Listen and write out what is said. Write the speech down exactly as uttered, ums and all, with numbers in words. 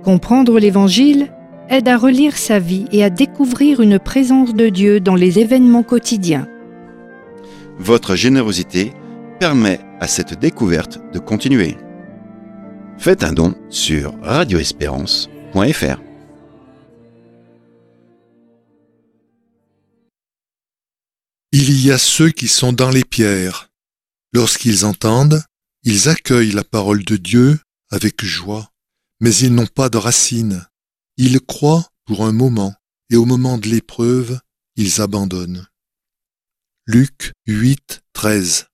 Comprendre l'Évangile aide à relire sa vie et à découvrir une présence de Dieu dans les événements quotidiens. Votre générosité permet à cette découverte de continuer. Faites un don sur radio espérance point f r. Il y a ceux qui sont dans les pierres. Lorsqu'ils entendent, ils accueillent la parole de Dieu avec joie, mais ils n'ont pas de racines. Ils croient pour un moment, et au moment de l'épreuve, ils abandonnent. Luc huit, treize.